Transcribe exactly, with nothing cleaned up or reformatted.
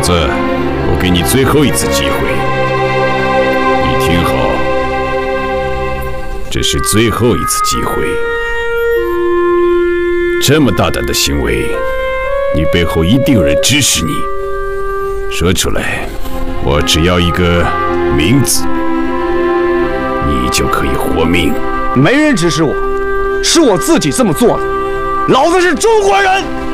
子，我给你最后一次机会，你听好，这是最后一次机会。这么大胆的行为，你背后一定有人支持你。说出来，我只要一个名字，你就可以活命。 没人指使我，是我自己这么做的。老子是中国人。